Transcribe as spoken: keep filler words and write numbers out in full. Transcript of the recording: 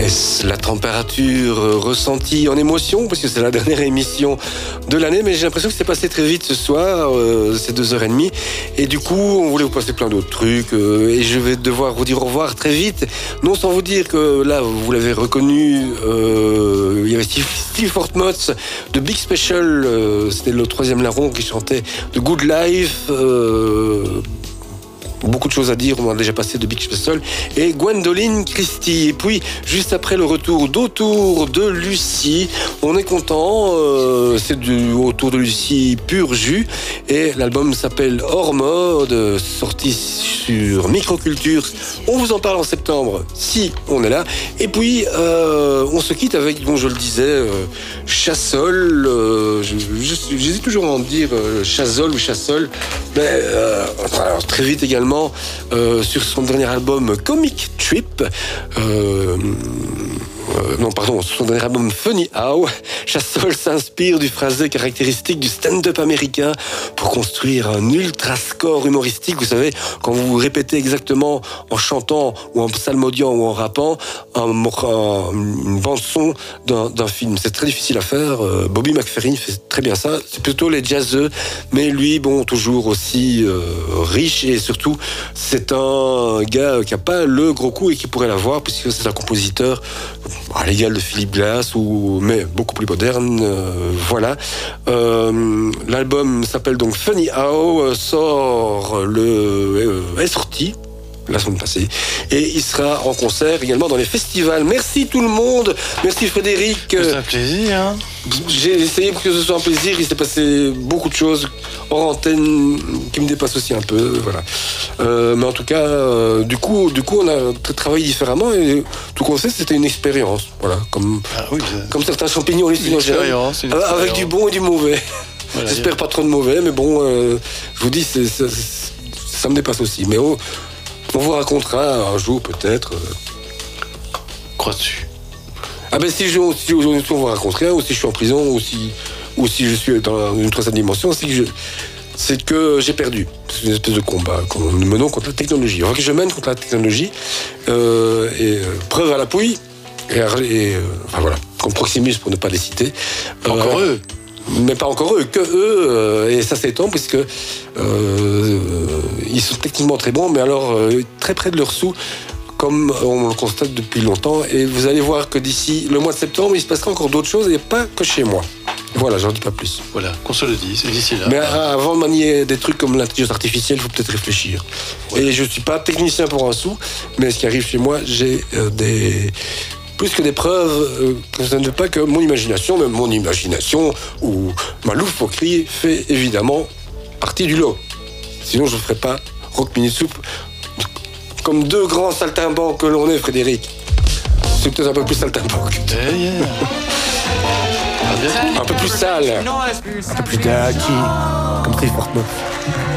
Est-ce la température ressentie en émotion, parce que c'est la dernière émission de l'année, mais j'ai l'impression que c'est passé très vite ce soir, euh, c'est deux heures et demie, et du coup, on voulait vous passer plein d'autres trucs, euh, et je vais devoir vous dire au revoir très vite, non sans vous dire que là, vous l'avez reconnu, euh, il y avait Steve, Steve Fortmotz de Big Special, euh, c'était le troisième larron qui chantait The Good Life, euh, beaucoup de choses à dire, on a déjà passé de Big Special, et Gwendoline Christie. Et puis, juste après le retour d'Autour de Lucie, on est content, euh, c'est du Autour de Lucie pur jus, et l'album s'appelle Hors Mode, sorti sur Microculture. On vous en parle en septembre, si on est là. Et puis, euh, on se quitte avec, bon, je le disais, euh, Chassol, euh, je, je, j'hésite toujours à en dire euh, Chassol ou Chassol, mais euh, alors, très vite également, Euh, sur son dernier album Comic Trip, euh, euh, non pardon, sur son dernier album Funny How, Chassol s'inspire du phrasé caractéristique du stand-up américain pour construire un ultra score humoristique. Vous savez, quand vous répétez exactement en chantant ou en psalmodiant ou en rappant un, un, une bande son d'un, d'un film, c'est très difficile à faire. euh, Bobby McFerrin fait très bien ça. C'est plutôt les jazzeux, mais lui, bon, toujours aussi euh, riche, et surtout c'est un gars qui n'a pas le gros coup et qui pourrait l'avoir, puisque c'est un compositeur à l'égal de Philip Glass, ou, mais beaucoup plus moderne. Euh, voilà. Euh, l'album s'appelle donc Funny How, sort le, euh, est sorti la semaine passée, et il sera en concert également dans les festivals. Merci tout le monde, merci Frédéric. C'est un plaisir. Hein. J'ai essayé pour que ce soit un plaisir. Il s'est passé beaucoup de choses hors antenne qui me dépassent aussi un peu, voilà. Euh, mais en tout cas, euh, du coup, du coup, on a travaillé différemment, et tout qu'on sait, c'était une expérience, voilà, comme ah oui, comme certains champignons hallucinogènes, euh, avec du bon et du mauvais. Voilà, j'espère pas trop de mauvais, mais bon, euh, je vous dis, c'est, c'est, c'est, ça me dépasse aussi. Mais on, on vous racontera un jour peut-être. Euh... Crois-tu? Ah ben si, je, si, on vous raconterait, ou si je suis en prison, ou si, ou si je suis dans une troisième dimension, c'est que, je, c'est que j'ai perdu. C'est une espèce de combat que nous menons contre la technologie. Enfin, que je mène contre la technologie, euh, et euh, preuve à l'appui, et, et euh, enfin voilà, comme Proximus pour ne pas les citer. Euh, encore eux. Mais pas encore eux, que eux, euh, et ça s'étend, puisque euh, euh, ils sont techniquement très bons, mais alors euh, très près de leur sous, comme on le constate depuis longtemps. Et vous allez voir que d'ici le mois de septembre, il se passera encore d'autres choses, et pas que chez moi. Voilà, j'en dis pas plus. Voilà, qu'on se le dise, d'ici là. Mais avant de manier des trucs comme l'intelligence artificielle, il faut peut-être réfléchir. Ouais. Et je suis pas technicien pour un sou, mais ce qui arrive chez moi, j'ai euh, des... plus que des preuves, euh, que ça ne fait pas que mon imagination, même mon imagination, ou ma loufoquerie, fait évidemment partie du lot. Sinon, je ne ferais pas Rock Minute Soup comme deux grands saltimbanques que l'on est, Frédéric. C'est peut-être un peu plus saltimbanque. Yeah, yeah. Un peu plus sale. Un peu plus daki, comme Steve Fortmotz.